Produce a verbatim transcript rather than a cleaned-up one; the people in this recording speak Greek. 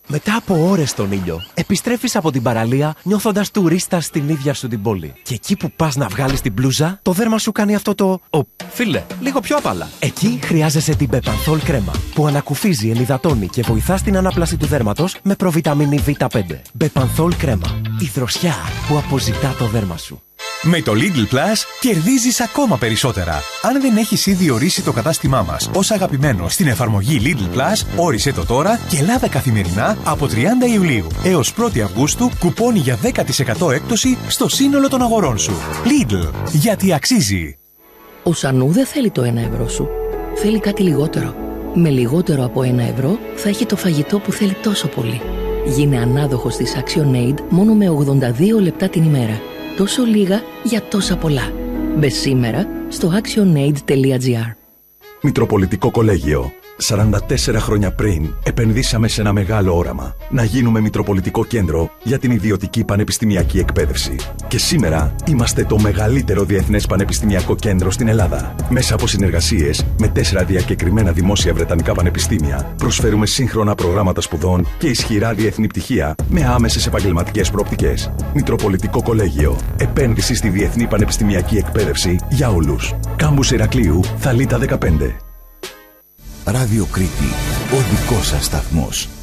Μετά από ώρες στον ήλιο, επιστρέφεις από την παραλία νιώθοντας τουρίστας στην ίδια σου την πόλη. Και εκεί που πας να βγάλεις την μπλούζα, το δέρμα σου κάνει αυτό το. Ω, φίλε, λίγο πιο απαλά. Εκεί χρειάζεσαι την Bepanthol κρέμα, που ανακουφίζει, ενυδατώνει και βοηθά στην ανάπλαση του δέρματος με προβιταμίνη βι πέντε. Bepanthol κρέμα. Η δροσιά που αποζητά το δέρμα σου. Με το Lidl Plus κερδίζεις ακόμα περισσότερα. Αν δεν έχεις ήδη ορίσει το κατάστημά μας ως αγαπημένο στην εφαρμογή Lidl Plus, όρισε το τώρα και λάβε καθημερινά από τριάντα Ιουλίου έως πρώτη Αυγούστου κουπόνι για δέκα τοις εκατό έκπτωση στο σύνολο των αγορών σου. Lidl, γιατί αξίζει. Ο Σανού δεν θέλει το ένα ευρώ σου. Θέλει κάτι λιγότερο. Με λιγότερο από ένα ευρώ θα έχει το φαγητό που θέλει τόσο πολύ. Γίνε ανάδοχος της ActionAid μόνο με ογδόντα δύο λεπτά την ημέρα. Τόσο λίγα για τόσα πολλά. Μπες σήμερα στο actionaid τελεία gr. Μητροπολιτικό Κολέγιο. σαράντα τέσσερα χρόνια πριν επενδύσαμε σε ένα μεγάλο όραμα. Να γίνουμε Μητροπολιτικό Κέντρο για την ιδιωτική πανεπιστημιακή εκπαίδευση. Και σήμερα είμαστε το μεγαλύτερο διεθνές πανεπιστημιακό κέντρο στην Ελλάδα. Μέσα από συνεργασίες με τέσσερα διακεκριμένα δημόσια βρετανικά πανεπιστήμια, προσφέρουμε σύγχρονα προγράμματα σπουδών και ισχυρά διεθνή πτυχία με άμεσες επαγγελματικές προοπτικές. Μητροπολιτικό Κολέγιο. Επένδυση στη διεθνή πανεπιστημιακή εκπαίδευση για όλους. Κάμπους Ηρακλείου, Θαλίτα δεκαπέντε. Ράδιο Κρήτη, ο δικός σας σταθμός.